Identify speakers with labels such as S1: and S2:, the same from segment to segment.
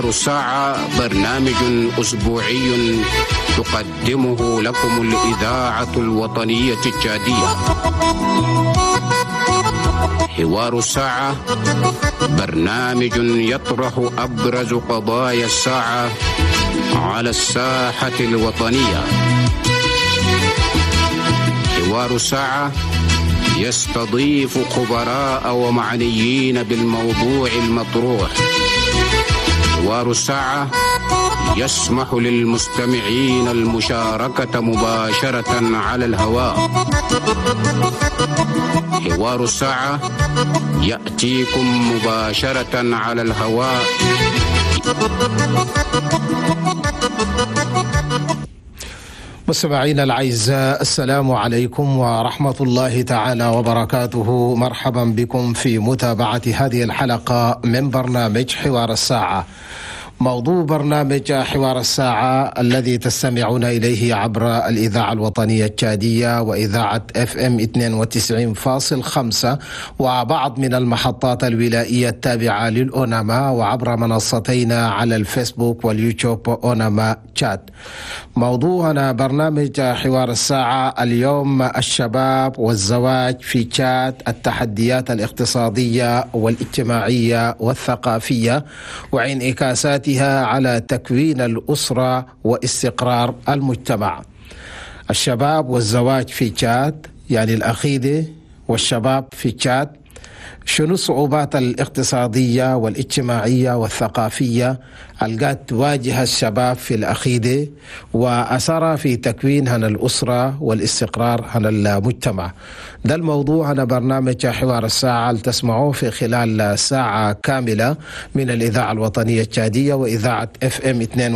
S1: ساعة برنامج أسبوعي تقدمه لكم الإذاعة الوطنية التشادية. حوار الساعة برنامج يطرح أبرز قضايا الساعة على الساحة الوطنية. حوار الساعة يستضيف خبراء ومعنيين بالموضوع المطروح. حوار الساعة يسمح للمستمعين المشاركة مباشرة على الهواء. حوار الساعة يأتيكم مباشرة على الهواء.
S2: مستمعينا الأعزاء، السلام عليكم ورحمة الله تعالى وبركاته. مرحبا بكم في متابعة هذه الحلقة من برنامج حوار الساعة. موضوع برنامج حوار الساعة الذي تستمعون إليه عبر الإذاعة الوطنية التشادية وإذاعة FM 92.5 وبعض من المحطات الولائية التابعة للأوناما، وعبر منصتينا على الفيسبوك واليوتيوب أوناما تشات. موضوعنا برنامج حوار الساعة اليوم الشباب والزواج في تشاد، التحديات الاقتصادية والاجتماعية والثقافية وانعكاساتها على تكوين الأسرة واستقرار المجتمع. الشباب والزواج في تشاد، يعني العقيدة والشباب في تشاد، شنو الصعوبات الاقتصادية والاجتماعية والثقافية التي تواجه الشباب في العقيدة وأثرها في تكوين هنا الأسرة والاستقرار هنا المجتمع؟ ده الموضوع هنا برنامج حوار الساعة اللي تسمعوه في خلال ساعة كاملة من الإذاعة الوطنية التشادية وإذاعة FM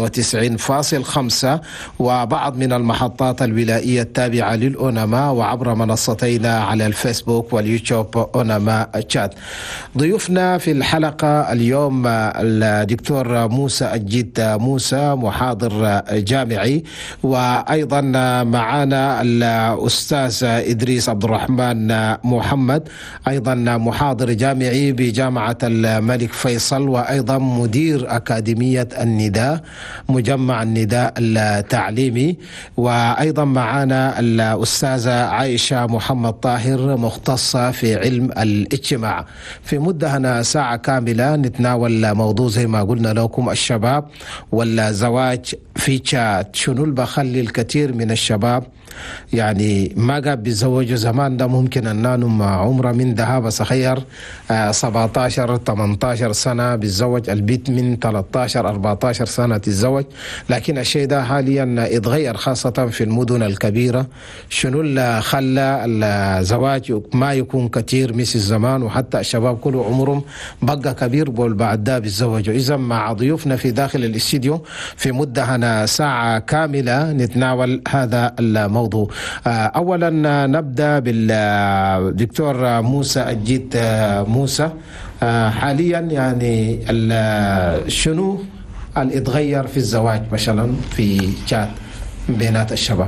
S2: 92.5 وبعض من المحطات الولائية التابعة للأوناما، وعبر منصتينا على الفيسبوك واليوتيوب أوناما تشات. ضيوفنا في الحلقة اليوم الدكتور موسى الجد موسى، محاضر جامعي، وأيضا معنا الأستاذ إدريس عبد الرحمن محمد، أيضا محاضر جامعي بجامعة الملك فيصل، وأيضا مدير أكاديمية النداء مجمع النداء التعليمي، وأيضا معنا الأستاذة عائشة محمد طاهر مختصة في علم الاجتماع. في مدة هنا ساعة كاملة نتناول موضوع زي ما قلنا لكم، الشباب والزواج في تشاد. شنو اللي بخلي الكثير من الشباب يعني ما قاب بيتزوجوا زمان؟ ده ممكن أنهم عمره من ذهب صغير 17 18 سنة بيتزوج، البيت من 13 14 سنة تتزوج، لكن الشيء ده حاليا اتغير خاصة في المدن الكبيرة. شنو اللي خلى الزواج ما يكون كثير مثل زمان، وحتى الشباب كله عمرهم بقى كبير بول بعد ده بيتزوجوا؟ إذا مع ضيوفنا في داخل الاستديو في مدة هنا ساعة كاملة نتناول هذا الموضوع. أولا نبدأ بالدكتور موسى الجد موسى. حاليا يعني شنو اللي اتغير في الزواج مثلا في تشاد بينات الشباب؟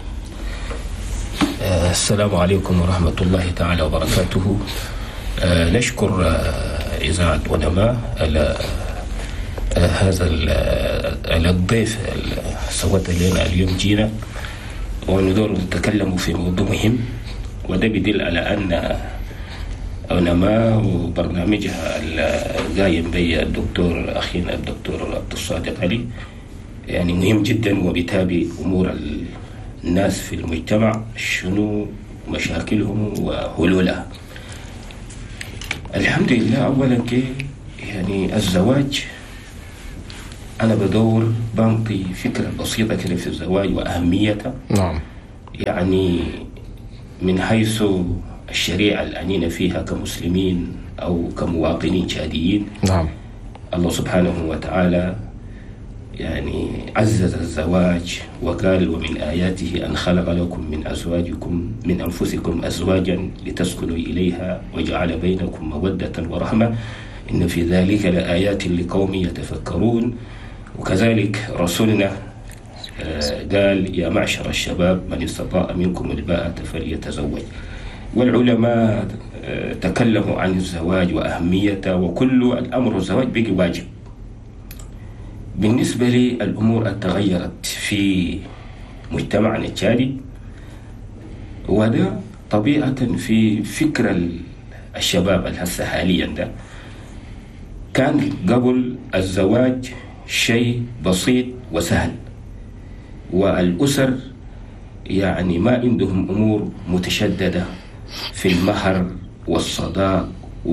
S3: السلام عليكم ورحمة الله تعالى وبركاته. نشكر إذاعة أوناما على هذا الضيف سوته لنا اليوم. جينا وندور نتكلم في موضوع مهم، وده بدل على أن أوناما وبرنامجها القايم به الدكتور أخينا الدكتور عبد الصادق علي يعني مهم جدا، وبيتابع أمور الناس في المجتمع، شنو مشاكلهم وحلولها. الحمد لله. أولا يعني الزواج أنا بدور بنطي فكرة بسيطة كده في الزواج وأهميته.
S2: نعم.
S3: يعني من حيث الشريعة العنينا فيها كمسلمين أو كمواطنين شاديين.
S2: نعم.
S3: الله سبحانه وتعالى يعني عزز الزواج وقال: ومن آياته أن خلق لكم من أزواجكم من أنفسكم أزواجا لتسكنوا إليها وجعل بينكم مودة ورحمة إن في ذلك لآيات لقوم يتفكرون. وكذلك رسولنا قال: يا معشر الشباب من استطاع منكم الباءة فليتزوج. والعلماء تكلموا عن الزواج وأهميته، وكل الأمر الزواج بيجي واجب. بالنسبة لي الأمور تغيرت في مجتمعنا التشادي، وده طبيعة في فكر الشباب الهسه حاليا ده. كان قبل الزواج شيء بسيط وسهل، والأسر يعني ما عندهم أمور متشددة في المهر والصداق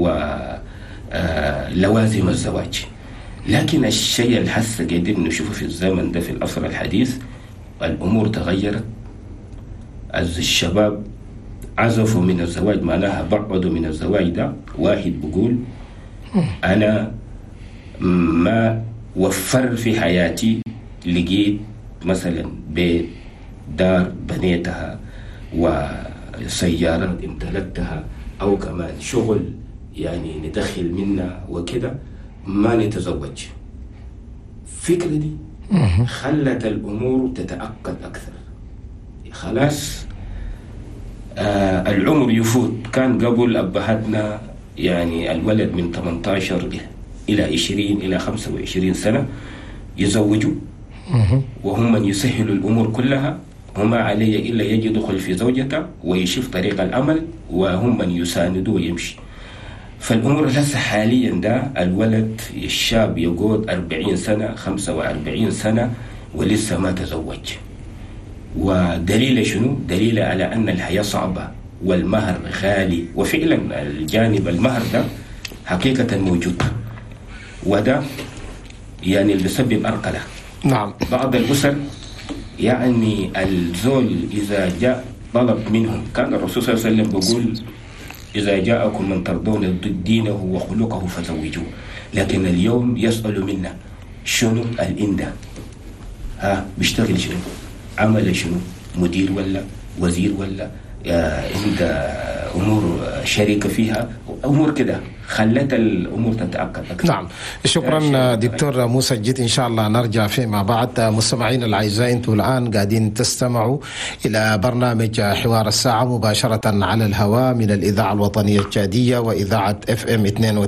S3: ولوازم الزواج. لكن الشيء الحس قاعدين نشوفه في الزمن ده في العصر الحديث، الأمور تغيرت. الشباب عزفوا من الزواج، معناها بعدوا من الزواج ده. واحد بقول أنا ما وفر في حياتي، لقيت مثلا بيت، دار بنيتها، وسيارات امتلكتها، أو كمان شغل يعني ندخل منها وكده، ما نتزوج. الفكرة دي خلت الأمور تتعقد أكثر. خلاص العمر يفوت. كان قبل أبهاتنا يعني الولد من 18 إلى 20 إلى 25 سنة يزوجوا، وهم من يسهلوا الأمور كلها. وما عليه إلا يجي يدخل في زوجته ويشوف طريق العمل، وهم من يساندوه ويمشي. فالأمور لسه حاليا ده الولد الشاب يقعد 40 سنة 45 سنة ولسه ما تزوج. ودليل شنو؟ دليل على أن الحياة صعبة والمهر غالي. وفعلا الجانب المهر ده حقيقة موجود، وده يعني اللي بيسبب أرقلة.
S2: نعم.
S3: بعض الأسر يعني الزول إذا جاء طلب منهم، كان الرسول صلى الله عليه وسلم بيقول إذا جاءكم من ترضون دينه وخلقه فزوجوه. لكن اليوم يسأل منا شنو الإندة، بيشتغل شنو، عمل شنو، مدير ولا وزير ولا عند أمور شركة فيها أمور كده، خلت الأمور تتأكد أكثر.
S2: نعم، شكرا دكتور موسى الجيت. إن شاء الله نرجع فيما بعد. مستمعين الأعزاء، أنتم الآن قاعدين تستمعوا إلى برنامج حوار الساعة مباشرة على الهواء من الإذاعة الوطنية التشادية وإذاعة FM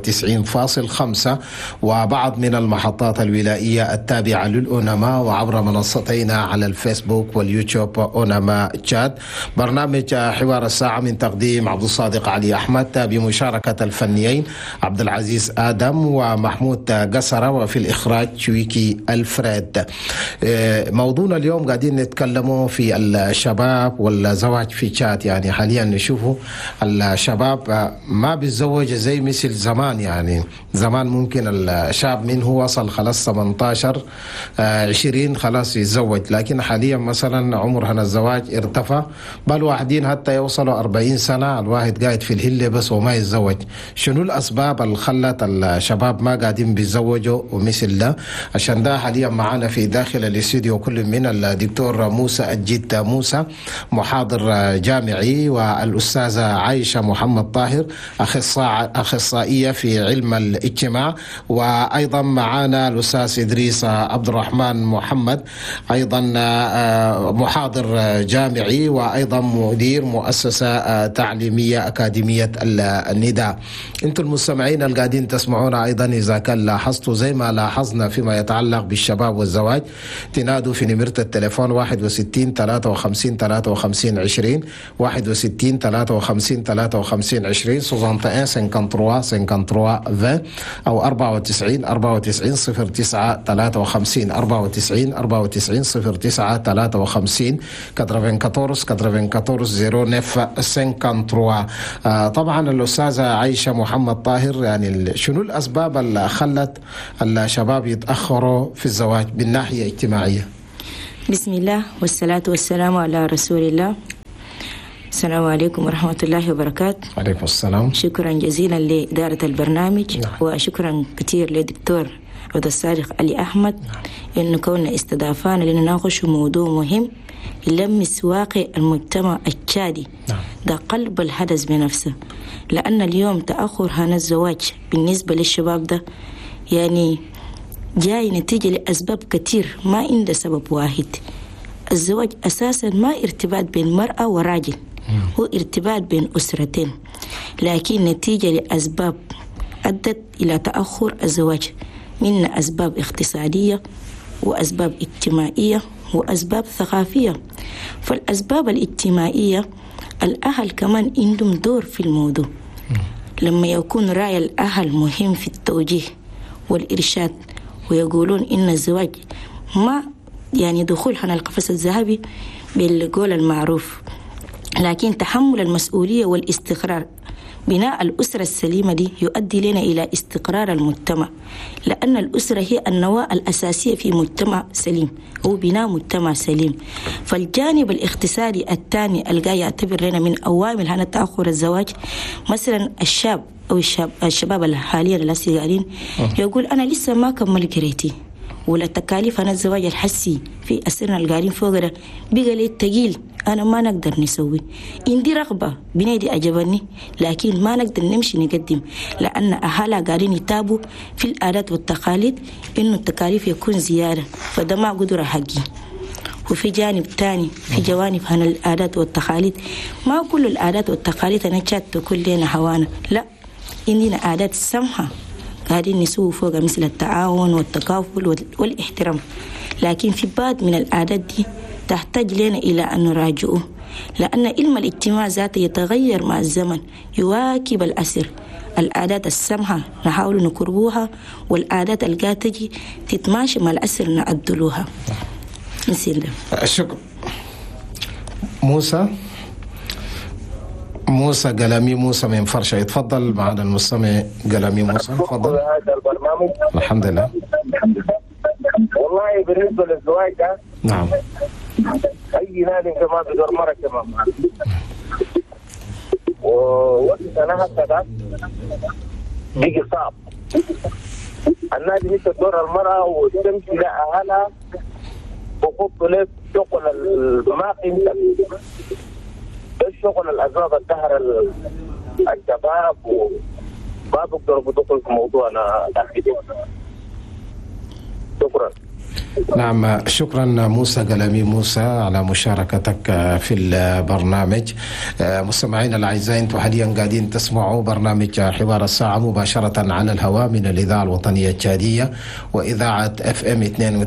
S2: 92.5 وبعض من المحطات الولائية التابعة للأونما، وعبر منصتينا على الفيسبوك واليوتيوب أونما تشاد. برنامج حوار الساعة من تقديم عبد الصادق علي أحمد، بمشاركة الفنيين عبد العزيز آدم ومحمود قسرة، وفي الإخراج شويكي الفريد. موضوعنا اليوم قاعدين نتكلموا في الشباب والزواج في تشاد. يعني حاليا نشوفوا الشباب ما بيتزوج زي مثل زمان. يعني زمان ممكن الشاب من هو وصل خلاص 18 20 خلاص يتزوج، لكن حاليا مثلا عمرنا الزواج ارتفع، بل واحدين حتى يوصلوا 40 سنة الواحد قاعد في الهلة بس وما يتزوج. شنو الأسباب اللي خلت الشباب ما قاعدين بيتزوجوا ومثل ده؟ عشان ده حاليا معنا في داخل الاستوديو كل من الدكتور موسى الجيت موسى، محاضر جامعي، والأستاذة عايشة محمد طاهر، أخصائية في علم الاجتماع، وأيضا معنا الأستاذ إدريس عبد الرحمن محمد، أيضا محاضر جامعي، وأيضا مدير مؤسسة تعليمية أكاديمية النداء. انتم المستمعين اللي قاعدين تسمعونا ايضا اذا كان لاحظتوا زي ما لاحظنا فيما يتعلق بالشباب والزواج، تنادوا في نمرة التليفون 61 53 53 20 61 53 53 20 61 53 53 20 او 94 94 09 53 94 94 09 53 94 94 09 53. طبعا الأستاذة عايشة محمد طاهر، يعني شنو الأسباب اللي خلت الشباب يتأخروا في الزواج بالناحية الاجتماعية؟
S4: بسم الله والصلاة والسلام على رسول الله. السلام عليكم ورحمة الله وبركاته.
S2: عليكم السلام.
S4: شكرا جزيلا لإدارة البرنامج. نعم. وشكرا كثير لدكتور عبد الصادق علي أحمد. نعم. إنه كنا استضافانا لنناقش موضوع مهم يلمس واقع المجتمع التشادي. نعم. ده قلب الحدث بنفسه، لأن اليوم تأخر هذا الزواج بالنسبة للشباب ده يعني جاي نتيجة لأسباب كتير، ما عنده سبب واحد. الزواج أساسا ما ارتباط بين مرأة وراجل، هو ارتباط بين أسرتين، لكن نتيجة لأسباب أدت إلى تأخر الزواج منها أسباب اقتصادية وأسباب اجتماعية وأسباب ثقافية. فالأسباب الاجتماعية الأهل كمان عندهم دور في الموضوع. لما يكون رأي الأهل مهم في التوجيه والإرشاد ويقولون إن الزواج ما يعني دخول حنا القفص الذهبي بالقول المعروف، لكن تحمل المسؤولية والاستقرار. بناء الأسرة السليمة دي يؤدي لنا إلى استقرار المجتمع، لأن الأسرة هي النواة الأساسية في مجتمع سليم أو بناء مجتمع سليم. فالجانب الاقتصادي الثاني القاي يعتبر لنا من أوامر هنا تأخر الزواج، مثلا الشاب أو الشباب الحاليا اللي قاعدين يقول أنا لسه ما كمل قريتي، ولا تكاليف أنا الزواج الحسي في أسرنا القاعدين فوق ده بقى لي التقيل، أنا ما نقدر نسوي. عندي رغبة بنادي أجبني لكن ما نقدر نمشي نقدم، لأن أهلها قاعدين يتابوا في العادات والتقاليد إنه التكاليف يكون زيادة، فده ما قدر حقي. وفي جانب تاني في جوانب عن العادات والتقاليد، ما كل العادات والتقاليد أنا شات كلنا هوانا، لا، عندنا عادات سمحة قاعدين نسوي فوق مثل التعاون والتكافل والاحترام، لكن في بعض من العادات دي تحتاج لنا إلى أن نراجعه، لأن علم الاجتماع ذاته يتغير مع الزمن يواكب الأسر. العادات السمحة نحاول نكربوها، والعادات القاتجي تتماشى مع الأسر نعدلوها. نسيل
S2: شكرا. موسى قلمي موسى من فرشة، يتفضل معنا المستمع قلمي موسى، تفضل.
S5: هذا البرنامج
S2: الحمد لله.
S5: والله بالنسبة للزواج ده
S2: نعم
S5: أي نادي كما بدور مرة كمان ووقت أنا هكذا بيجي صعب. النادي مش تدور المرأة وتمشي لأهلها وخط لك شغل ما قيمتك، الشغل الأسباب الدهر الشباب وما بقدر بدخل في موضوعنا داخلي. شكرا.
S2: نعم شكرا موسى قلمي موسى على مشاركتك في البرنامج. مستمعينا الأعزاء، انتم حاليا قاعدين تسمعوا برنامج حوار الساعة مباشرة على الهواء من الإذاعة الوطنية التشادية وإذاعة FM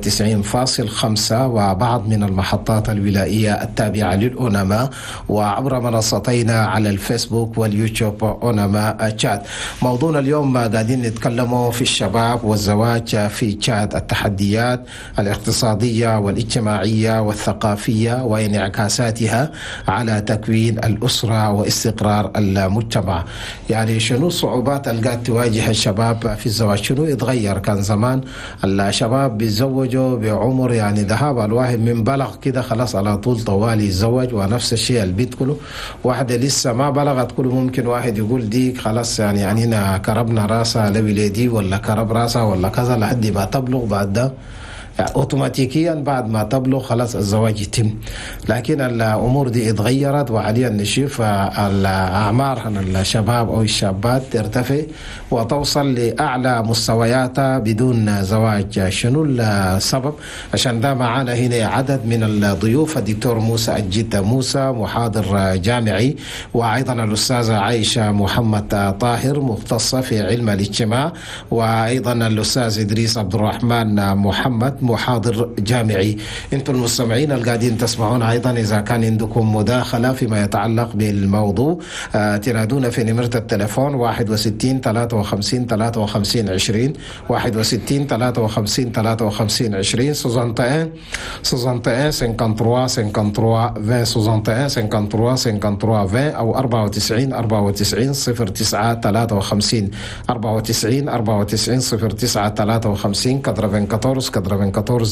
S2: 92.5 وبعض من المحطات الولائية التابعة للأونما، وعبر منصتينا على الفيسبوك واليوتيوب أونما تشاد. موضوعنا اليوم قاعدين نتكلموا في الشباب والزواج في تشاد، التحديات الاقتصادية والاجتماعية والثقافية وانعكاساتها على تكوين الأسرة واستقرار المجتمع. يعني شنو الصعوبات اللي قاعد تواجه الشباب في الزواج؟ شنو يتغير؟ كان زمان الشباب بيتزوجوا بعمر يعني ذهاب الواحد من بلغ كده خلاص على طول طوالي يتزوج، ونفس الشيء البيت كله واحدة لسه ما بلغت كله ممكن واحد يقول دي خلاص يعني أننا كربنا راسها لولادي ولا كرب راسها ولا كذا لحد ما تبلغ، بعد ده اوتوماتيكيا بعد ما تبلغ خلاص الزواج يتم. لكن الامور دي اتغيرت، وحاليا نشوف الاعمار عن الشباب او الشابات ترتفع وتوصل لاعلى مستوياتها بدون زواج. شنو السبب؟ عشان ده معانا هنا عدد من الضيوف، الدكتور موسى الجد موسى محاضر جامعي، وايضا الاستاذه عائشه محمد طاهر مختصه في علم الاجتماع، وايضا الاستاذ ادريس عبد الرحمن محمد محاضر جامعي. انتم المستمعين القاعدين تسمعون ايضا اذا كان عندكم مداخله فيما يتعلق بالموضوع تنادونا في نمره التليفون 61 53 53 20 61 53 53 20 61 53 53 20 61 53 53 20 او 94 94 09 53 94 94 09 53 94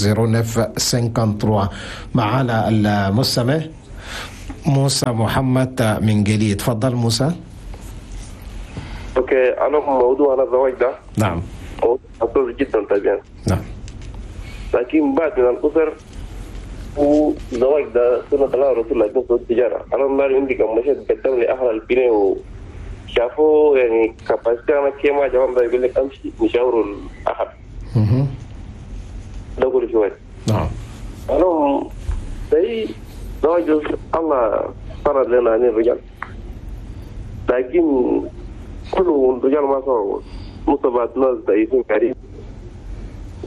S2: 09 معانا المستمع موسى محمد من قليل. تفضل موسى.
S5: اوكي، انا موضوع انا الزواج ده
S2: نعم
S5: حساس جدا طبعا،
S2: نعم،
S5: لكن بعد من الاسر والزواج ده سنة الله رسول الله جنس التجارة. انا ما عندي كم مشهد قدم لي اهل البناء وشافوا يعني كاباسيتي انا كيما جواب يقول لك امشي نشاوروا الاهل ده كل شوي.
S2: نعم
S5: أنا زي زواج الله فرض لنا عن الرجال، لكن كل الرجال ما صاروا مصابات ناس ضعيفين كريم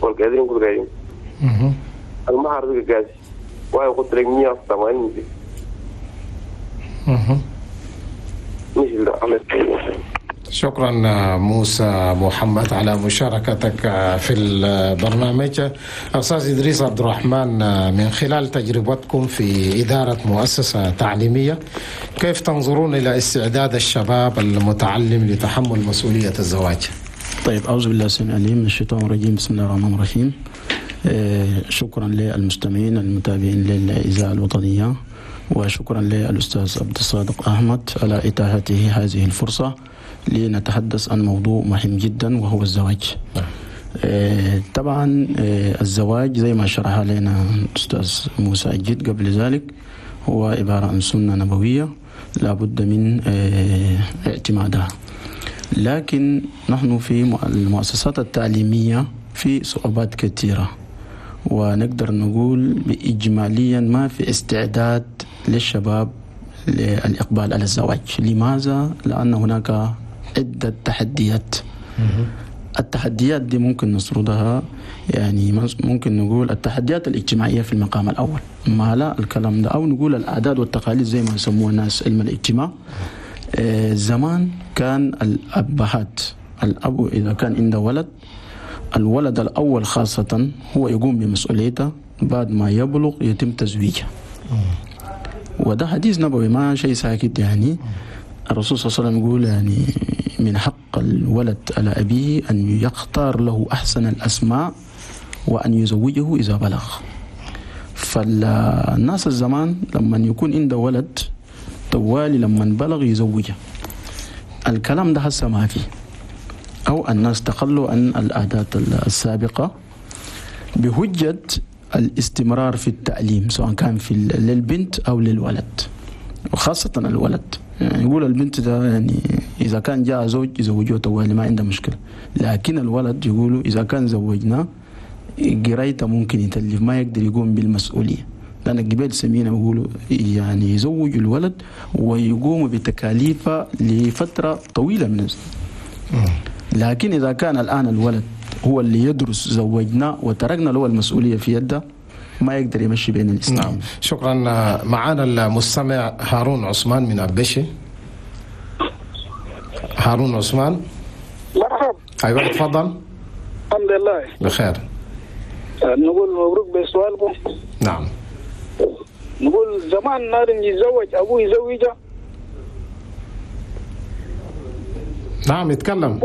S5: والقاعدين يقولوا قاعدين المهر ده قاسي واي قلت لك 180 دي مش اللي عملت.
S2: شكرا موسى محمد على مشاركتك في البرنامج. أستاذ إدريس عبد الرحمن، من خلال تجربتكم في إدارة مؤسسة تعليمية، كيف تنظرون إلى استعداد الشباب المتعلم لتحمل مسؤولية الزواج؟
S6: طيب، أعوذ بالله السميع العليم من الشيطان الرجيم، بسم الله الرحمن الرحيم. شكرا للمستمعين المتابعين للإذاعة الوطنية، وشكرا للأستاذ عبد الصادق أحمد على إتاحته هذه الفرصة لنتحدث عن موضوع مهم جدا وهو الزواج. طبعا الزواج زي ما شرح لنا الأستاذ موسى أجد قبل ذلك هو عبارة عن سنة نبوية لا بد من اعتمادها، لكن نحن في المؤسسات التعليمية في صعوبات كثيرة، ونقدر نقول بإجماليا ما في استعداد للشباب للإقبال على الزواج. لماذا؟ لأن هناك عدة تحديات. التحديات دي ممكن نسردها، يعني ممكن نقول التحديات الاجتماعية في المقام الأول، ما لا الكلام ده، أو نقول العادات والتقاليد زي ما يسموها الناس علم الاجتماع. زمان كان الأبهات، الأب إذا كان عنده ولد، الولد الأول خاصة هو يقوم بمسؤوليته، بعد ما يبلغ يتم تزويجه. وده حديث نبوي ما شيء ساكت. يعني الرسول صلى الله عليه وسلم يقول يعني من حق الولد على أبيه أن يختار له أحسن الأسماء وأن يزوجه إذا بلغ. فالناس الزمان لما يكون عنده ولد طوالي لما بلغ يزوجه. الكلام ده هسه ما فيه، أو الناس تخلوا عن العادات السابقة بحجة الاستمرار في التعليم، سواء كان في للبنت أو للولد، وخاصة الولد. يعني يقول البنت ده يعني إذا كان جاء زوج يزوجوه طوالي ما عنده مشكلة، لكن الولد يقولوا إذا كان زوجناه قرايته ممكن يتلف، ما يقدر يقوم بالمسؤولية. لأن قبل سمينا بيقولوا يعني يزوج الولد ويقوم بتكاليفه لفترة طويلة من الزمن. لكن إذا كان الآن الولد هو اللي يدرس، زوجناه وتركنا له المسؤولية في يده، ما يقدر يمشي بين الاثنين.
S2: نعم، شكرا. معنا المستمع هارون عثمان من أبشي. هارون عثمان،
S7: مرحبا.
S2: أيوة تفضل.
S7: الحمد لله
S2: بخير.
S7: نقول مبروك بسؤالكم.
S2: نعم.
S7: نقول زمان نادم يتزوج أبوه يزوجه.
S2: نعم يتكلم.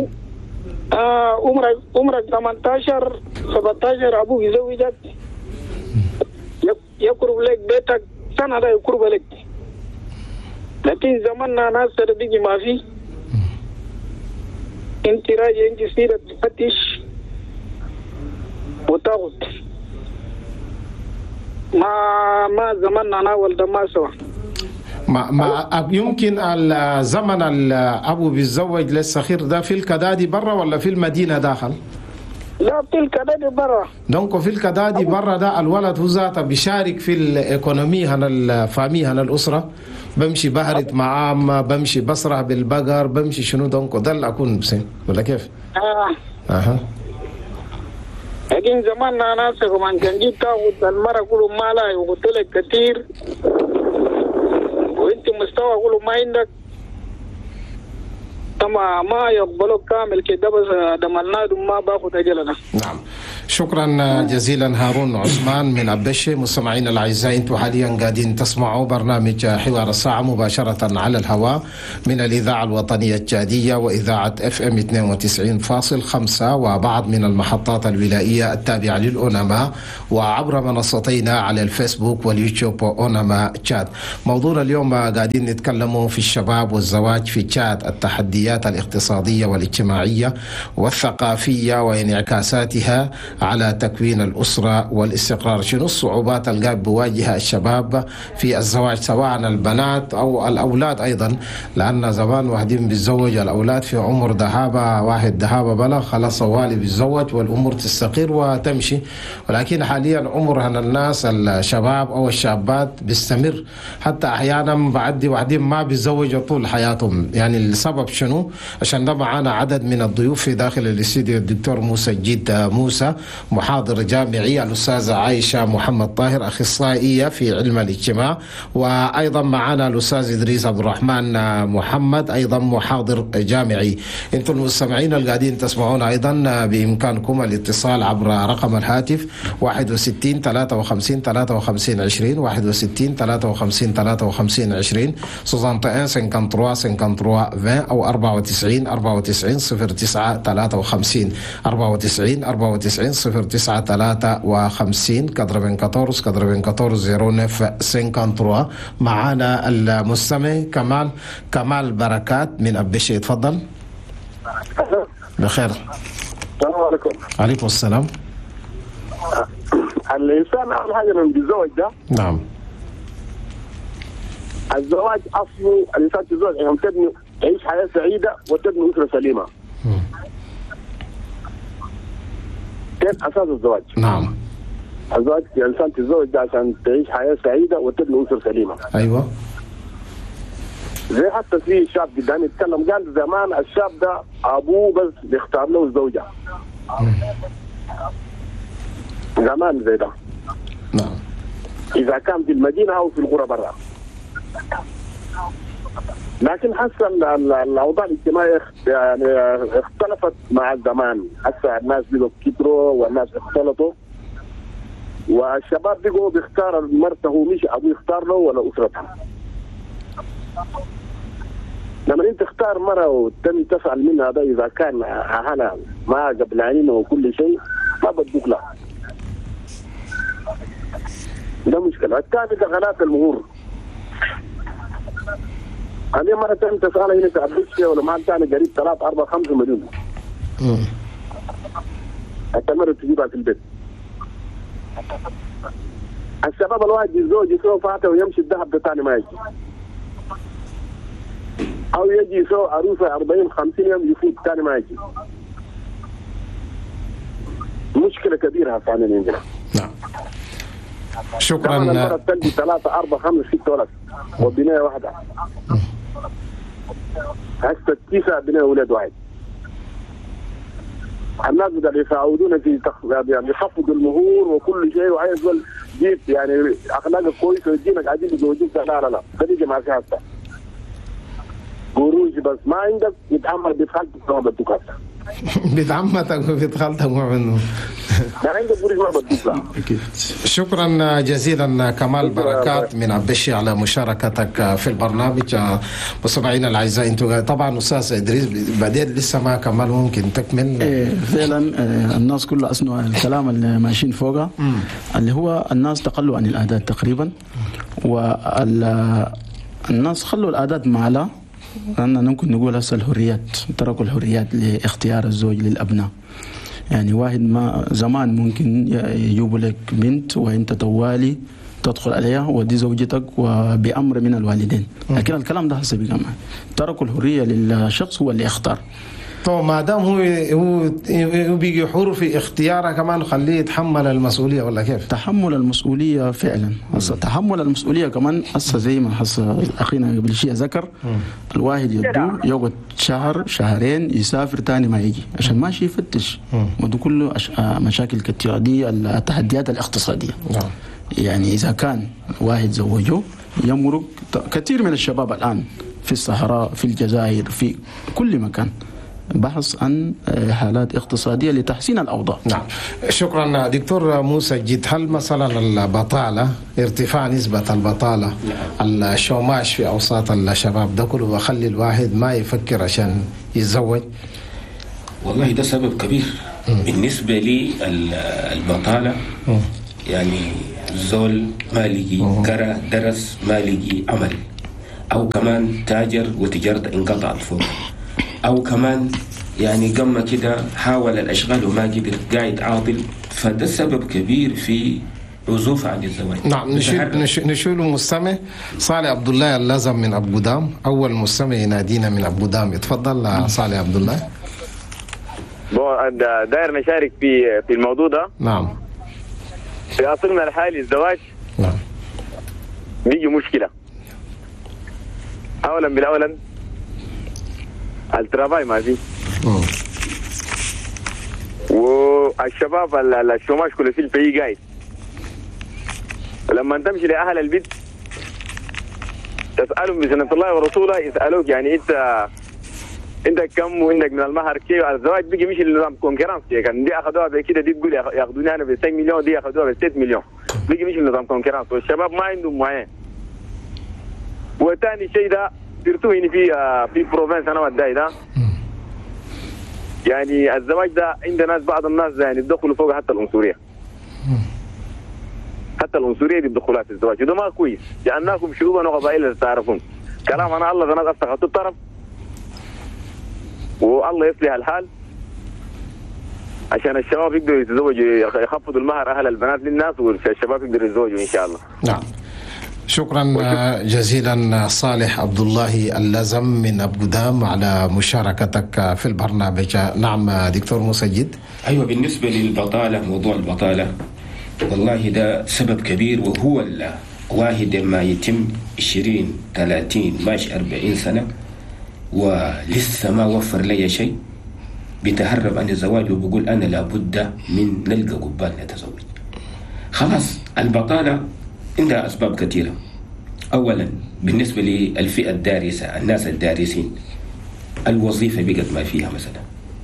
S7: عمرك 18 17 أبوه يزوجك، يقرب لك بيتك سنة لا يقرب لك. لكن زماننا ناس تربيجي ما في، انت راجع انت سيرة تفتش وتاخد. ما زماننا ناول ده ما سوا.
S2: ما يمكن الزمن الأبو بيتزوج للصغير ده في الكدادي برا ولا في المدينة داخل؟
S7: لا، في الكدادي برا.
S2: دونك في الكدادي برا ده الولد هو ذاته بيشارك في الإيكونومي هنا الفامي هنا الأسرة، بمشي بهرت معاه، بمشي بسرح بالبقر، بمشي شنو دونك ده اللي أكون بسين ولا كيف؟
S7: لكن زماننا ناس كمان كان جيت تاخد المرة كله ما لا وقلت لك كتير، وانت مستوى كله ما عندك، ما يقبلوك كامل كده، بس دملنا ما باخد أجلنا.
S2: نعم، شكرا جزيلا هارون عثمان من أبشي. مستمعين الأعزاء، انتم حاليا قاعدين تسمعوا برنامج حوار الساعة مباشرة على الهواء من الإذاعة الوطنية الجادية وإذاعة FM 92.5 وبعض من المحطات الولائية التابعة للأونما، وعبر منصتينا على الفيسبوك واليوتيوب أونما تشاد. موضوعنا اليوم قاعدين نتكلموا في الشباب والزواج في تشاد، التحديات الاقتصادية والاجتماعية والثقافية وانعكاساتها على تكوين الأسرة والاستقرار. شنو الصعوبات اللي قاعد بواجهها الشباب في الزواج، سواء البنات أو الأولاد أيضا، لأن زمان واحدين بيتزوج الأولاد في عمر دهابة، واحد دهابة بلغ خلاص صوالي بيتزوج والأمور تستقر وتمشي. ولكن حاليا عمر الناس الشباب أو الشابات بيستمر، حتى أحيانا بعد واحدين ما بيتزوجوا طول حياتهم. يعني السبب شنو؟ عشان ده معانا عدد من الضيوف في داخل الاستديو، الدكتور موسى جيد موسى محاضر جامعي، الأستاذة عائشة محمد طاهر أخصائية في علم الاجتماع، وأيضا معنا الأستاذ إدريس عبد الرحمن محمد أيضا محاضر جامعي. أنتم المستمعين القاعدين تسمعون أيضا بإمكانكم الاتصال عبر رقم الهاتف 61 53 53 20 61 53 53 20 61 53 53 20 أو 94 94 09 53 94 94 09 53 94 09 53. معانا المستمع كمال بركات من أبشي، تفضل. بخير.
S7: السلام عليكم.
S2: عليكم السلام.
S7: الإنسان أول حاجة لما بيتزوج ده،
S2: نعم،
S7: الزواج أصله الإنسان تتزوج عشان تبني تعيش حياة سعيدة وتبني أسرة سليمة. كيف أساس الزواج؟
S2: نعم،
S7: الزواج الإنسان تتزوج ده عشان تعيش حياة سعيدة وتبني أسرة سليمة.
S2: أيوة.
S7: زي حتى في شاب قدامي يتكلم قال زمان الشاب ده أبوه بس بيختار له الزوجة. زمان زي ده.
S2: نعم.
S7: إذا كان في المدينة أو في القرى برا. لكن حسا الأوضاع الاجتماعية يعني اختلفت مع الزمان، حسا الناس بقوا كبروا والناس اختلطوا، والشباب بقوا بيختار مرته مش أبوه يختار له ولا أسرتها. لما انت تختار مرة وتم تسأل منها ده اذا كان اهلها ما قبلانين وكل شيء ما بدوك لها. ده مشكلة. الثاني ده غلاة المهور. هذه مرة تم تسألها هنا تعبتش ولا ما ثاني قريب 3 4 5 مليون. حتى مرة تجيبها في البيت. الشباب الواحد يزوج يسوي فاتح ويمشي الذهب ده ثاني ما يجي. أو يجي يسوي عروسة 40 50 يوم يفوت ثاني ما يجي. مشكلة كبيرة فعلا عندنا.
S2: نعم. شكرا.
S7: المرة تلقي 3 4 5 6 ولد وبناية واحدة. هسه 9 بناية ولد واحد. الناس بدأوا يساعدونا في يعني يخفضوا المهور وكل شيء، وعايز جيب يعني أخلاقك كويسة ويجينك قاعدين يزوجوك. لا خليجي ما فيها هسه. قروش بس ما عندك يتعمل بيتخلطك ما بدوك هسه.
S2: بتعمتك وبتخلطك ما منه.
S7: يعني عندك قروش ما بدوك.
S2: شكرا جزيلا كمال بركات من عبشي على مشاركتك في البرنامج. مستمعينا الاعزاء، انتم طبعا استاذ ادريس بعدين لسه ما كمال ممكن تكمل.
S6: فعلا الناس كلها اسمعوا الكلام اللي ماشيين فوقها، اللي هو الناس تقلوا عن العادات تقريبا، والناس خلوا العادات معلا. أننا ممكن نقول هسه الحريات، تركوا الحريات لاختيار الزوج للأبناء. يعني واحد ما زمان ممكن يجيبوا لك بنت وانت طوالي تدخل عليها ودي زوجتك وبأمر من الوالدين، لكن الكلام ده هسه بقى تركوا الحرية للشخص هو اللي يختار.
S2: طب ما دام هو بيجي حر في اختياره كمان خليه يتحمل المسؤوليه ولا كيف؟
S6: تحمل المسؤوليه فعلا. هسه تحمل المسؤوليه كمان هسه زي ما هسه اخينا قبل شيء ذكر، الواحد يدو يقعد شهر شهرين يسافر تاني ما يجي عشان ماشي يفتش، وده كله مشاكل كثيره. دي التحديات الاقتصاديه. يعني اذا كان واحد زوجه يمرق كثير من الشباب الان في الصحراء في الجزائر في كل مكان بحث عن حالات اقتصادية لتحسين الأوضاع.
S2: نعم. شكرا دكتور موسى جد. هل مثلا البطالة، ارتفاع نسبة البطالة، الشوماش في أوساط الشباب ده كله بخلي الواحد ما يفكر عشان يتزوج؟
S3: والله ده سبب كبير. بالنسبة لي البطالة يعني زول ما لقي قرأ درس ما لقي عمل، أو كمان تاجر وتجارته انقطعت فوق، أو كمان يعني قم كده حاول الأشغال وما قدر قاعد عاطل، فده سبب كبير في عزوف عن الزواج.
S2: نعم. نشيل مستمع صالح عبد الله اللازم من أبو دام، أول مستمع ينادينا من أبو دام. اتفضل صالح عبد الله.
S8: داير نشارك في الموضوع ده.
S2: نعم.
S8: في عصرنا الحالي الزواج
S2: نعم
S8: بيجي مشكلة. أولا بالأولا الترافاي ما فيه، والشباب الشوماش كله في البي قايد. لما تمشي لأهل البيت تسألهم بسنة الله ورسوله يسألوك يعني انت كم وعندك من المهر كيف. الزواج بيجي مش النظام كونكرانس كان دي اخذوها بكده، دي تقول ياخذوني انا ب 6 مليون، دي اخذوها ب 6 مليون. بيجي مش النظام كونكرانس، والشباب ما عندهم معين. وثاني شيء ده سيرتو هنا في بروفنس انا وداي ده يعني الزواج ده عند ناس، بعض الناس يعني بيدخلوا فوق حتى العنصريه. حتى العنصريه دي بيدخلوها في الزواج، وده ما كويس لانكم شعوبا وقبائل تعرفون. كلام انا الله ناس افتخرتوا الطرف والله يصلح الحال عشان الشباب يقدروا يتزوجوا، يخفضوا المهر اهل البنات للناس والشباب يقدروا يتزوجوا ان شاء الله.
S2: نعم. شكرا جزيلا صالح عبد الله اللزم من ابو دام على مشاركتك في البرنامج. نعم دكتور مسجد.
S3: ايوه، بالنسبه للبطاله، موضوع البطاله والله ده سبب كبير، وهو واحد ما يتم 20 30 ماشي 40 سنه ولسه ما وفر لي شيء، بيتهرب عن الزواج وبيقول انا لابد من نلقى قبال نتزوج. خلاص البطاله عندها أسباب كثيرة. أولا بالنسبة للفئة الدارسة، الناس الدارسين، الوظيفة بقت ما فيها مثلا.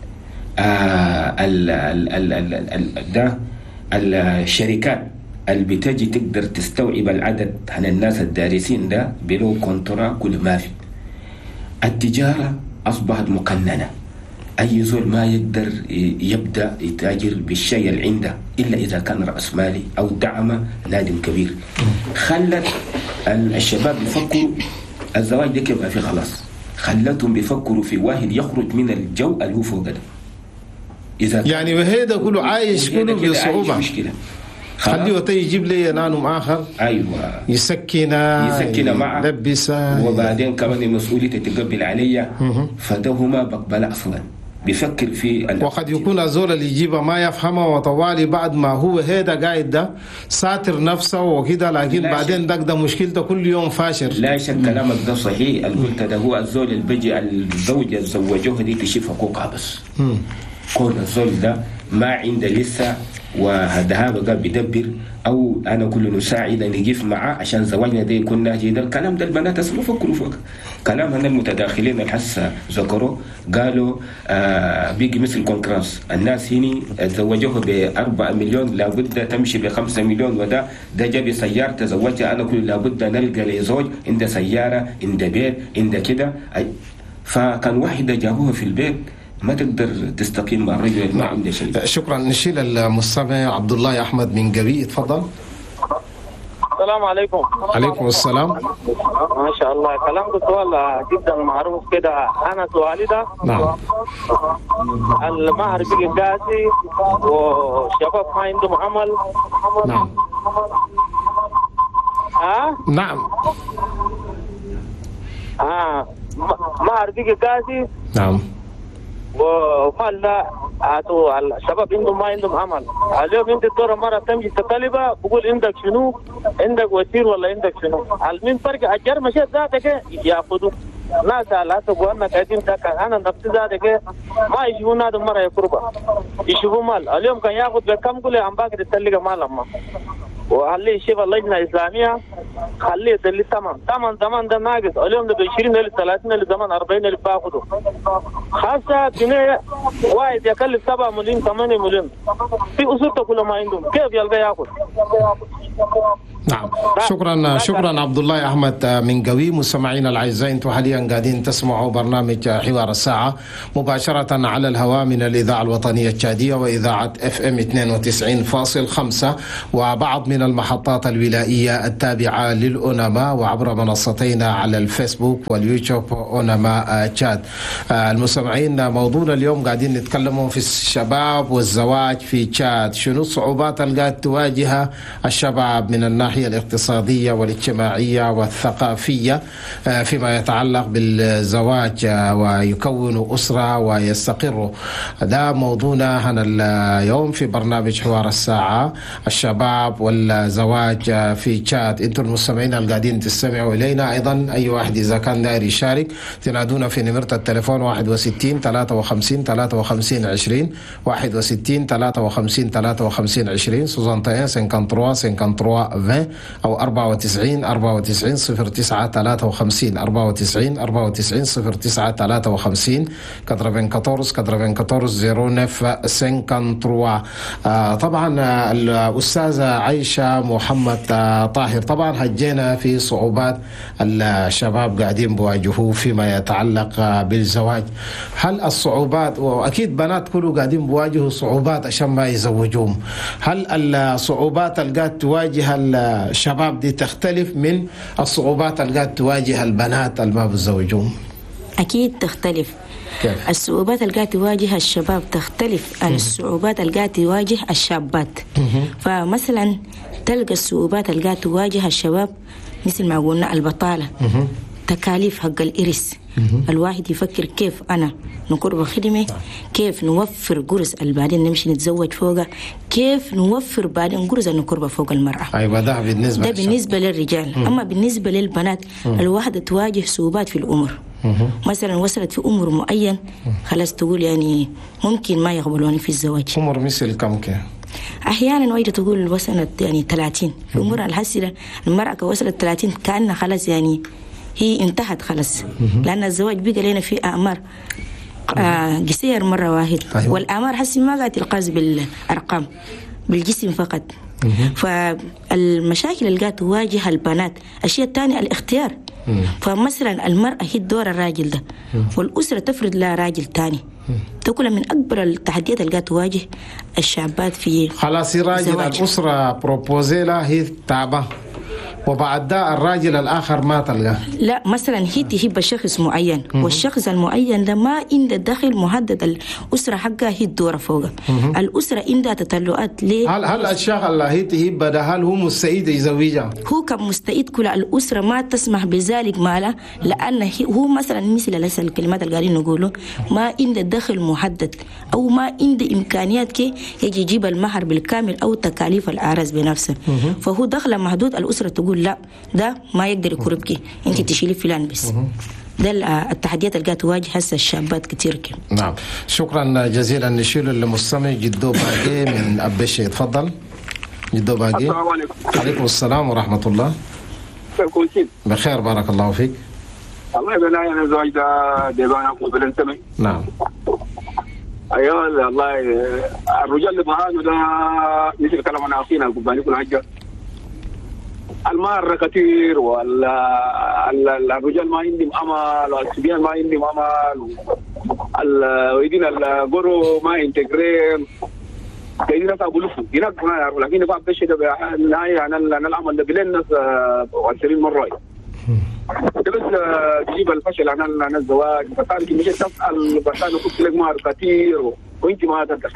S3: الشركات اللي بتجي تقدر تستوعب العدد عن الناس الدارسين ده بلو كونترا كل ما في. التجارة أصبحت مقننة، أي زول ما يقدر يبدأ يتاجر بالشيء اللي عنده إلا إذا كان رأس مالي أو دعم نادي كبير. خلت الشباب يفكروا الزواج ده كيف في خلاص، خلتهم بيفكروا في واحد يخرج من الجو اللي هو فوق ده. إذا
S2: يعني وهذا كله عايش كله بصعوبة، مشكلة خليه يجيب لي نانم آخر.
S3: أيوة،
S2: يسكن معه، يلبسه،
S3: وبعدين كمان المسؤولية تتقبل عليا، فده هما بقبل أصلا بيفكر في
S2: وقد يكون الزول اللي يجيبه ما يفهمه، وطوالي بعد ما هو هذا قاعد ده ساتر نفسه وكده، لكن بعدين ده مشكلته كل يوم فاشل.
S3: لا شك كلامك ده صحيح. قلت ده هو الزول اللي بيجي الزوجة زوجوها دي تشوف حقوقها بس. كون الزول ده ما عنده لسه وهذا بقى بيدبر او انا كل نساعد نجيف معاه عشان زواجنا ده يكون ناجي. ده الكلام ده البنات اصلا فكروا فوق كلام هن المتداخلين الحس ذكروا قالوا بيجي مثل كونكراس، الناس هني تزوجوه ب4 مليون لابد تمشي ب5 مليون، وده جاب سيارة تزوجها انا كل لابد نلقى لي زوج عنده سيارة عنده بيت عنده كده. فكان واحدة جابوها في البيت ما تقدر تستقيم مع الرجل ما عنده شيء.
S2: شكرا. نشيل المستمع عبد الله احمد من قوي، تفضل.
S9: السلام عليكم.
S2: عليكم السلام.
S9: ما شاء الله كلامك سؤال جدا معروف كده. انا سؤالي ده
S2: نعم
S9: المهر بيجي قاسي والشباب ما عندهم عمل.
S2: نعم نعم
S9: مهر بيجي قاسي.
S2: نعم.
S9: وقال لا الشباب عندهم ما عندهم عمل. اليوم انت ترى مرة تمشي تطلبها بقول عندك شنو؟ عندك وزير ولا عندك شنو؟ من فرق اجر مشيت ذاتك ياخذوا ناس على حسب وانك قاعدين انا نفسي ذاتك ما يشوفون هذا مرة يقربها يشوفوا مال. اليوم كان ياخذ بكم قول عم باقي تسلق مال اما وخليه يشوف اللجنة الإسلامية خليه يدلي ثمن زمان ده ناقص. اليوم ده ب20,000 30,000 زمان 40,000 باخذه. خاصة جنيه واحد يكلف 7 مليون 8 مليون في أسرته كلها ما عندهم كيف يلقى ياخذ؟
S2: نعم. شكرا عبد الله احمد من قوي. مستمعينا الاعزاء، انتم حاليا قاعدين تسمعوا برنامج حوار الساعه مباشره على الهواء من الاذاعه الوطنيه التشاديه واذاعه FM 92.5 وبعض من المحطات الولائيه التابعه للأونما، وعبر منصتينا على الفيسبوك واليوتيوب أونما تشاد. المستمعين، موضوعنا اليوم قاعدين نتكلموا في الشباب والزواج في تشاد. شنو الصعوبات اللي قاعد تواجهها الشباب من الناحية الاقتصادية والاجتماعية والثقافية فيما يتعلق بالزواج ويكونوا أسرة ويستقروا؟ ده موضوعنا هنا اليوم في برنامج حوار الساعة، الشباب الزواج في شات. انتم المستمعين اللي قاعدين تستمعوا الينا ايضا اي واحد اذا كان داير يشارك تنادونا في نمرة التليفون 61 53 53 20 61 53 53 20 61 53 53 20 او 94 94 09 53 94 94 09 53 94 94 09 53. طبعا الأستاذة عائشة محمد طاهر، طبعا هجينا في صعوبات الشباب قاعدين بواجهوه فيما يتعلق بالزواج. هل الصعوبات، وأكيد بنات كله قاعدين بواجهوا صعوبات عشان ما يزوجوهم، هل الصعوبات اللي قاعد تواجه الشباب دي تختلف من الصعوبات اللي قاعد تواجه البنات اللي ما بيتزوجوهم؟
S4: أكيد تختلف. كيف؟ الصعوبات اللي قاعد تواجه الشباب تختلف عن الصعوبات اللي قاعد تواجه الشابات. فمثلا تلقى الصعوبات اللي قاعد تواجه الشباب مثل ما قلنا البطالة، تكاليف حق الإرث، الواحد يفكر كيف أنا نقرب خدمة، كيف نوفر قرص اللي بعدين نمشي نتزوج فوقه، كيف نوفر بعدين قرص نقرب فوق المرأة.
S2: أيوة ده
S4: بالنسبة للرجال. أما بالنسبة للبنات الواحدة تواجه صعوبات في الأمور. مثلا وصلت في عمر معين خلاص تقول يعني ممكن ما يقبلوني في الزواج.
S2: عمر مثل كم كده؟
S4: احيانا وايده تقول وصلت يعني 30 في عمرها الحسيله. المراه وصلت 30 كأنها خلاص يعني هي انتهت خلاص، لان الزواج بقى لنا في اعمار قصير مره واحد. والاعمار حسي ما قاعد تلقاز بالارقام، بالجسم فقط. فالمشاكل اللي قاعد تواجه البنات الشيء الثاني الاختيار. فمثلا المرأة هي دور الراجل ده، والأسرة تفرض لها راجل تاني. تقول من أكبر التحديات اللي قاعد تواجه الشابات في
S2: خلاص الراجل الأسرة بروبوزي لها هي تعبة، وبعد ده الراجل الآخر ما تلقاه.
S4: لا مثلا هي تحب شخص معين، والشخص المعين ده ما عنده دخل محدد، الأسرة حقها هي الدورة فوقها. الأسرة عندها تطلعات ليه.
S2: هل الشخص اللي هي تحب ده هل هو مستعد يزوجها؟
S4: هو كان مستعد، كل الأسرة ما تسمح بذلك ماله، لأن هو مثلا مثل لسه الكلمات اللي قاعدين نقوله ما عنده دخل محدد، أو ما عنده إمكانيات كي يجي يجيب المهر بالكامل أو تكاليف العرس بنفسه. فهو دخل محدود، الأسرة تقول لا ده ما يقدر يكربكي، انت تشيلي فلان بس. ده التحديات اللي قاعد تواجه هسه الشابات كتير كده.
S2: نعم، شكرا جزيلا. نشيل المستمع جدو باقي من أبشي. تفضل جدو باقي.
S10: السلام عليكم.
S2: عليكم السلام ورحمة الله.
S10: كيف
S2: بخير بارك الله فيك.
S10: الله يبارك. أنا زوج ده ديبانا قبل سمي.
S2: نعم.
S10: أيوة الله الرجال اللي بهاجوا ده مثل كلام أنا أخينا القباني كل حاجة المار كثير، ولا الرجال ما عندهم امل، والصبيان ما عندهم امل، ويدين القرو ما ينتجرين كاين اقول لكم هناك ما يعرفوا، لكن بعض الشيء ده بالنهايه انا العمل ده بلين الناس 20 مره ده بس تجيب الفشل عن الزواج. فكان مش تسال بس انا قلت لك مار كثير وانت ما تقدر.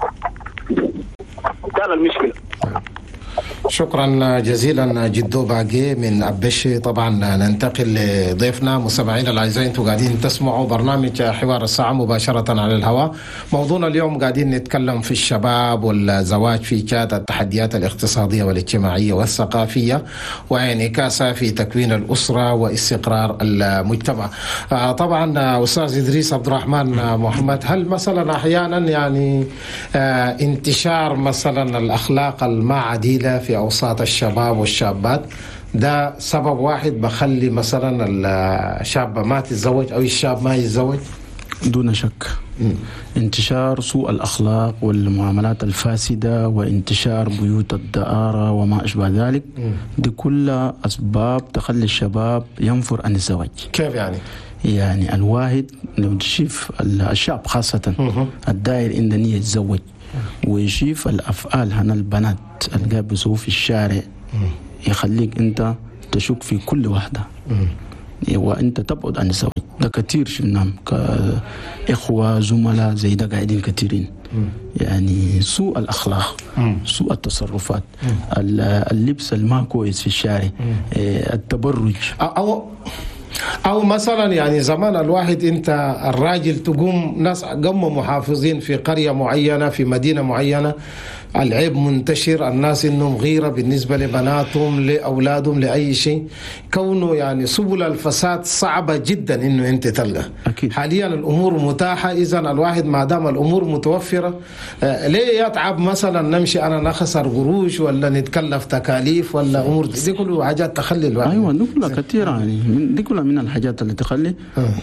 S10: ده المشكله.
S2: شكرا جزيلا جدو باقي من أبشي. طبعا ننتقل لضيفنا. مستمعين الأعزاء، انتم قاعدين تسمعوا برنامج حوار الساعة مباشرة على الهواء. موضوعنا اليوم قاعدين نتكلم في الشباب والزواج في شات، التحديات الاقتصادية والاجتماعية والثقافية وانعكاسها في تكوين الأسرة واستقرار المجتمع. طبعا أستاذ إدريس عبد الرحمن محمد، هل مثلا أحيانا يعني انتشار مثلا الأخلاق المعديلة في أوساط الشباب والشابات ده سبب واحد بخلي مثلا الشاب ما تتزوج أو الشاب ما يتزوج؟
S6: دون شك. انتشار سوء الأخلاق والمعاملات الفاسدة وانتشار بيوت الدعارة وما أشبه ذلك، دي كلها أسباب تخلي الشباب ينفر عن الزواج.
S2: كيف يعني؟
S6: يعني الواحد لو تشوف الشاب خاصة الداير إن نية يتزوج ويشوف الأفعال هنا البنات اللي قاعد بيسووا في الشارع يخليك أنت تشك في كل واحدة وأنت تبعد عن الزواج. ده كتير شفناهم كإخوة زملاء زي ده قاعدين كتيرين. يعني سوء الأخلاق، سوء التصرفات، اللبس الما كويس في الشارع، التبرج
S2: أو مثلا يعني زمان الواحد أنت الراجل تقوم ناس قاموا محافظين في قرية معينة في مدينة معينة العيب منتشر، الناس انهم غيره بالنسبه لبناتهم لاولادهم لاي شيء، كونه يعني سبل الفساد صعبه جدا انه انت تلقى. أكيد. حاليا الامور متاحه، اذا الواحد ما دام الامور متوفره ليه يتعب مثلا نمشي انا نخسر قروش ولا نتكلف تكاليف ولا امور دي كلها حاجات تخلي الواحد.
S6: ايوه دي كلها كثيره يعني، دي كلها من الحاجات اللي تخلي.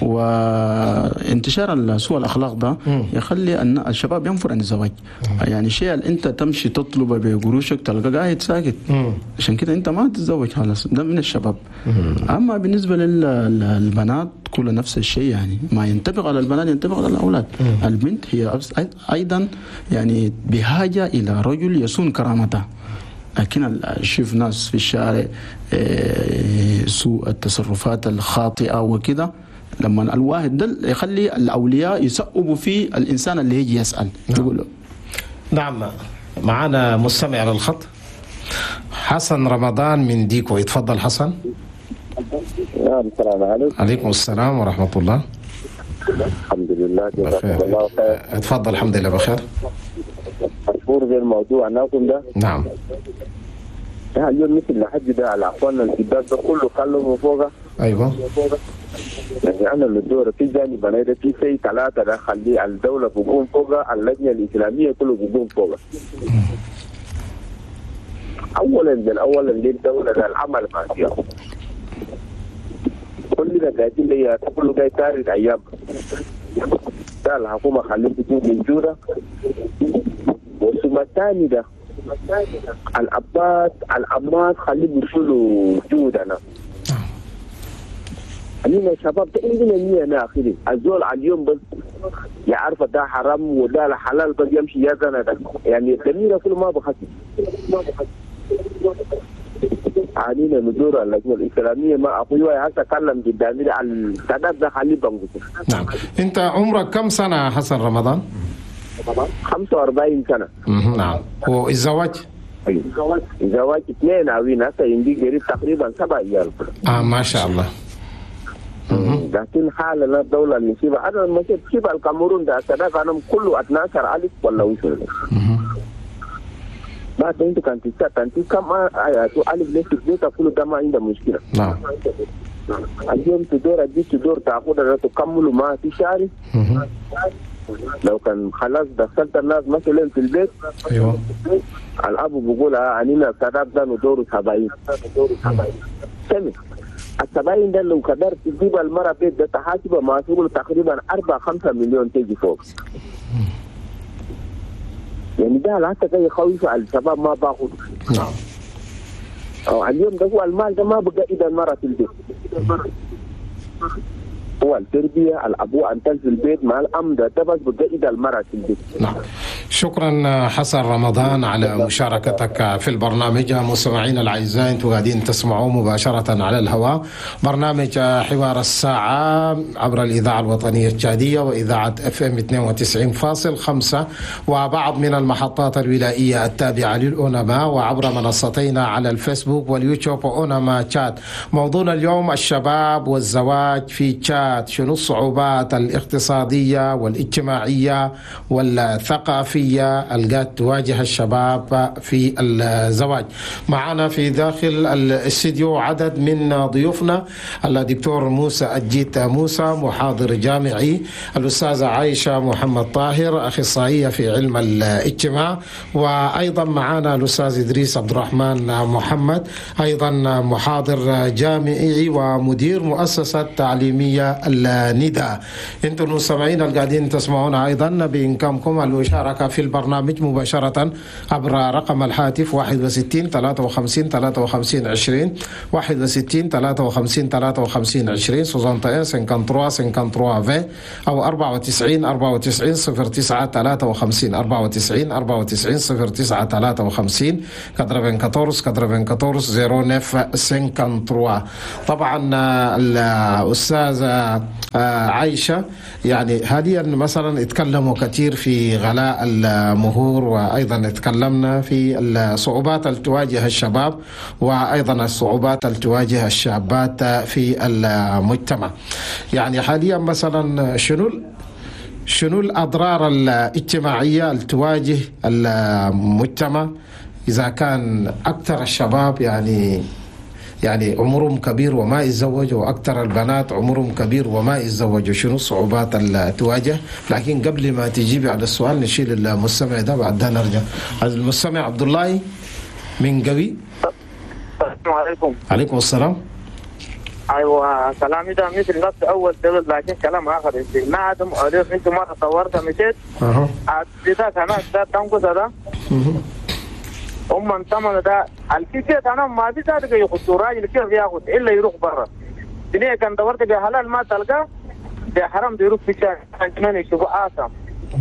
S6: وانتشار سوء الاخلاق ده يخلي ان الشباب ينفر عن الزواج. يعني شيء انت تمشي تطلبه بقروشك تلقى قاعد ساكت، عشان كده انت ما تتزوج خلاص، ده من الشباب. اما بالنسبه للبنات كل نفس الشيء، يعني ما ينطبق على البنات ينطبق على الاولاد. البنت هي ايضا يعني بحاجه الى رجل يصون كرامتها. لكن شوف ناس في الشارع سوء التصرفات الخاطئه وكده، لما الواحد ده يخلي الاولياء يسقبوا في الانسان اللي يجي يسال يقول له.
S2: نعم، معنا مستمع على الخط حسن رمضان من ديكو، يتفضل حسن.
S11: السلام عليكم.
S2: عليكم السلام ورحمة الله.
S11: الحمد لله
S2: بخير.
S11: الله خير.
S2: اتفضل. الحمد لله بخير.
S11: مشهور بالموضوع عناكم ده.
S2: نعم.
S11: اليوم مثل لحد ده على اخواننا الكبار ده كله خلهم فوقه.
S2: ايوه.
S11: يعني انا الدور في جانب انا ده في شيء ثلاثه ده خلي الدوله بقوم فوقه، اللجنه الاسلاميه كله بقوم فوقه. اولا للدوله ده العمل ما فيها. كلنا قاعدين لي كله جاي تاريخ ايام. ده الحكومه خليك تكون من جوده. والثم الثاني ده الأبات خليهم يشيلوا جودنا. أنينا شباب عندنا نية ناخذين الزول على اليوم بس يعرف ده حرام وده حلال بس يمشي يزنا ده، يعني الدمير كله ما بخسي. علينا ندور اللجنة الإسلامية ما أخويا هسه كلم قدامي على السادات ده خليه بنقصه.
S2: نعم. أنت عمرك كم سنة حسن رمضان؟
S11: 45 سنة.
S2: نعم. والزواج؟
S11: الزواج 2 عوين هسه يمدي قريب تقريبا 7 عيال.
S2: ما شاء الله.
S11: لكن حالنا الدولة النسيبة أنا مشيت كيف الكاميرون ده السادات أنا كله 12,000 ولا وصل. ما انت كانت كم ألف ليش تبيت كله ده ما عنده مشكلة.
S2: نعم.
S11: اليوم تدور تاخذها تكملوا ما في شاري. لو كان خلاص دخلت الناس مثلا في البيت.
S2: ايوه.
S11: الاب بيقول علينا السادات ده ندور 70. سمع ال70 ده لو قدرت تجيب المرأة بيت ده تحاسبها محسوبه تقريبا 4-5 مليون تيجي فوق. يعني ده حتى جاي يخوف على الشباب ما باخذ.
S2: نعم.
S11: اليوم ده هو المال ده ما بقى اذا المرأة في البيت. هو التربية الأبوة أن تنزل البيت مع الأم ده بس بقى إذا المرأة في البيت.
S2: نعم. شكرا حسن رمضان على مشاركتك في البرنامج. مستمعينا الأعزاء أنتم قاعدين تسمعوا مباشرة على الهواء برنامج حوار الساعة عبر الإذاعة الوطنية التشادية وإذاعة FM 92.5 وبعض من المحطات الولائية التابعة للأونما وعبر منصتينا على الفيسبوك واليوتيوب وأونما تشات. موضوعنا اليوم الشباب والزواج في تشاد. شنو الصعوبات الاقتصادية والاجتماعية والثقافية اللي تواجه الشباب في الزواج. معنا في داخل الاستديو عدد من ضيوفنا: الدكتور موسى أجيت موسى محاضر جامعي، الأستاذة عائشة محمد طاهر أخصائية في علم الاجتماع، وأيضا معنا الأستاذ إدريس عبد الرحمن محمد أيضا محاضر جامعي ومدير مؤسسة تعليمية النداء. انتم المستمعين القاعدين تسمعون ايضا بامكانكم المشاركه في البرنامج مباشره عبر رقم الهاتف 61 53 53 20 61 53 53 20 53 في او 94 94 09 53 94 94 09 53 94 09 53. طبعا الأستاذة عائشة يعني حاليا مثلا اتكلموا كثير في غلاء المهور، وأيضا اتكلمنا في الصعوبات اللي تواجه الشباب وأيضا الصعوبات اللي تواجه الشابات في المجتمع. يعني حاليا مثلا شنو الأضرار الاجتماعية اللي تواجه المجتمع إذا كان أكثر الشباب يعني عمرهم كبير وما يتزوجوا، وأكثر البنات عمرهم كبير وما يتزوجوا؟ شنو الصعوبات اللي تواجه؟ لكن قبل ما تجيبي على السؤال نشيل المستمع ده، بعدها نرجع. المستمع عبد الله من قوي.
S9: السلام عليكم.
S2: عليكم السلام.
S9: ايوه كلامي ده مثل نفس اول دبل، لكن كلام اخر. ما عدم عليك انت مره صورت مشيت ذاك انا ده تنقص ده من ثمن ده الكيكيت. انا ما في ذاك يخص راجل كيف ياخذ الا يروح برا. دنيا كان دورت بحلال ما تلقى، بحرام يروح في الشارع عشان يشوفوا آثم.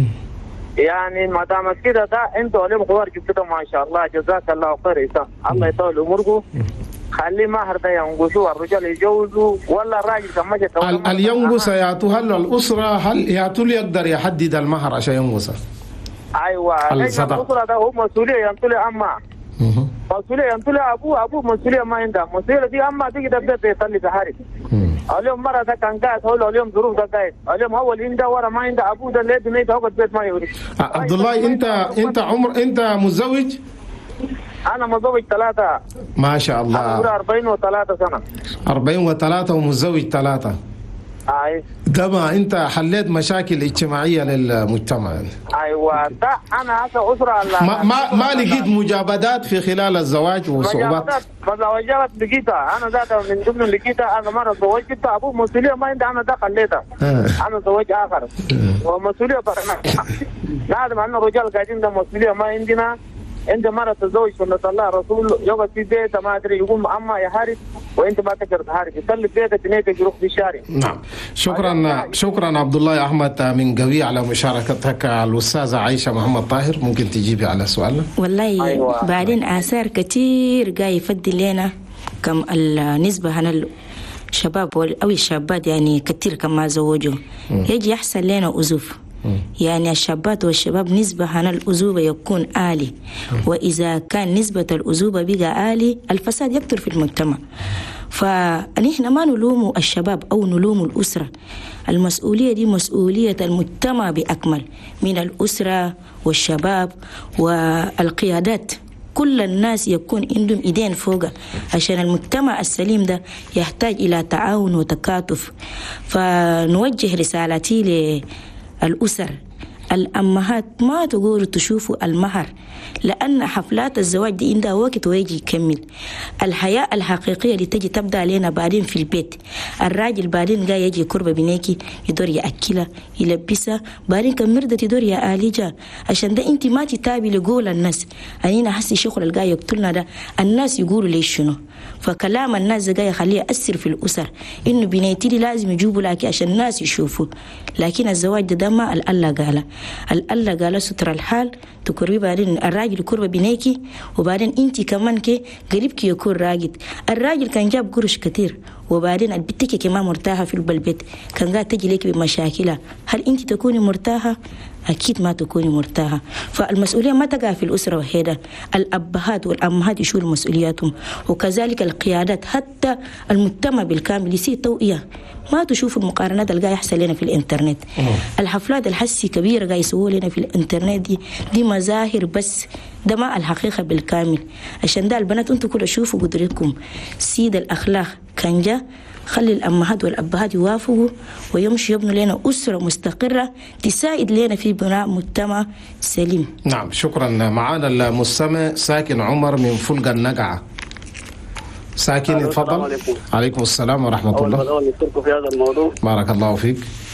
S9: يعني ما دام كده ده انتوا عليهم خوارج كده ما شاء الله، جزاك الله خير. الله يطول اموركم. خلي مهر ده ينقصوا الرجال يجوزوا ولا الراجل كم مشى
S2: الينقص يعطوا. هل الأسرة هل يعطوا يقدر يحدد المهر عشان ينقص؟
S9: ايوه الأسرة ده هو مسؤولية ينطلع أما مسؤولية ينطلع أبوه مسؤولية ما عنده مسؤولية دي. أما تيجي تبدأ يصلي بحارب اليوم مرة ده كان قاعد هو اليوم ظروف ده قاعد اليوم هو اللي عنده ورا ما عنده أبوه ده اللي بنيته هو البيت ما يوري.
S2: عبد الله أنت متزوج؟
S9: أنا متزوج 3.
S2: ما شاء الله.
S9: أنا 43 سنة.
S2: 43 ومتزوج 3.
S9: أي.
S2: ده ما أنت حليت مشاكل اجتماعية للمجتمع يعني.
S9: أيوة ده أنا هسه أسرة
S2: ما لقيت مجابدات في خلال الزواج وصعوبات؟
S9: مجابدات لقيتها أنا ذات من ضمن لقيتها. أنا مرة زوجت أبوه مسؤولية ما عندي، أنا ده خليتها. أنا زوج آخر ومسؤولية برنا. لازم أن الرجال قاعدين ده مسؤولية ما عندنا. انت مرة تتزوج سنة الله رسول يقعد في بيته ما ادري يقوم اما يحارب وانت ما تقدر تحارب، يصلي في بيتك تنيتك يروح في الشارع.
S2: نعم شكرا عبد الله احمد من قوي على مشاركتك. الاستاذة عائشة محمد طاهر ممكن تجيبي على سؤالنا؟
S4: والله أيوة. بعدين آثار كتير قاعد يفضل لنا كم النسبة هنا الشباب او الشابات يعني كتير كم ما زوجوا يجي يحصل لنا أزوف. يعني الشابات والشباب نسبة هنا الأزوبة يكون آلي، وإذا كان نسبة الأزوبة بقى آلي الفساد يكتر في المجتمع. فنحن ما نلوم الشباب أو نلوم الأسرة، المسؤولية دي مسؤولية المجتمع بأكمل، من الأسرة والشباب والقيادات. كل الناس يكون عندهم إيدين فوق عشان المجتمع السليم ده يحتاج إلى تعاون وتكاتف. فنوجه رسالتي الأسر الأمهات ما تقولوا تشوفوا المهر، لأن حفلات الزواج دي عندها وقت ويجي يكمل. الحياة الحقيقية اللي تجي تبدأ علينا بعدين في البيت. الراجل بعدين جاي يجي كربة بنيكي يدور يأكلها يلبسها، بعدين كمردة يدور يعالجها. عشان ده انت ما تتابي لقول الناس أنينا حسي شغل الجاي يقتلنا ده الناس يقولوا ليش شنو. فكلام الناس جاي يخليه يأثر في الأسر إنه بنيتي لازم يجيبوا لك عشان الناس يشوفوا. لكن الزواج ده ما الألا قال ستر الحال تكربي بعدين الراجل كربة بنيكي، وبعدين انت كمان كي قريبك يكون راجل. الراجل كان جاب قرش كتير وبعدين البتك كمان مرتاحة في البيت كان قاعد تجي لك بمشاكلها. هل انت تكوني مرتاحة؟ أكيد ما تكوني مرتاحة. فالمسؤولية ما تقع في الأسرة وحيدة، الأبهات والأمهات يشيلوا مسؤولياتهم، وكذلك القيادات حتى المجتمع بالكامل يصير توعية. ما تشوفوا المقارنات اللي قاعد يحصل لنا في الإنترنت. الحفلات الحسي كبيرة قاعد يسووا لنا في الإنترنت دي مظاهر بس، ده ما الحقيقة بالكامل. عشان ده البنات انتوا كل شوفوا قدرتكم. سيد الأخلاق كان جاء خلي الأمهات والأبهات يوافقوا ويمشوا يبنوا لنا أسرة مستقرة تساعد لنا في بناء مجتمع سليم.
S2: نعم شكرا. معانا المستمع ساكن عمر من فلقة النقعة. ساكن اتفضل. عليكم السلام ورحمة الله.
S12: نشكركم في هذا الموضوع.
S2: بارك الله فيك.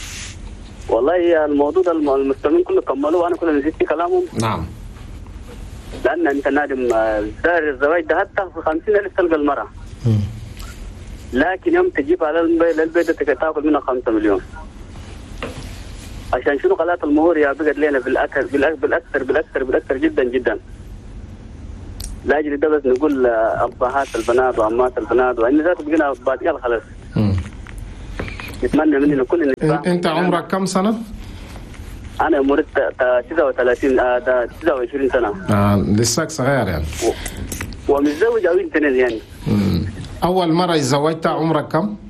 S12: والله الموضوع ده المستمعين كله كملوه وانا كله نسيت كلامهم.
S2: نعم.
S12: لأن أنت نادم سعر الزواج ده حتى في 50,000 تلقى المرأة. لكن يوم تجيب على البيت تاكل منها 5 مليون. عشان شنو قلات المهور يا بقت لنا بالأكثر جدا جدا. لاجل ده بس نقول أبهات البنات وأمات البنات وإن ذات بقينا بادئة خلاص. نتمنى مننا كل
S2: أنت عمرك كم سنة؟
S12: أنا عمري 29 سنة.
S2: لساك صغير يعني.
S12: ومتزوج أو اثنين يعني.
S2: أول مرة تزوجت عمرك كم؟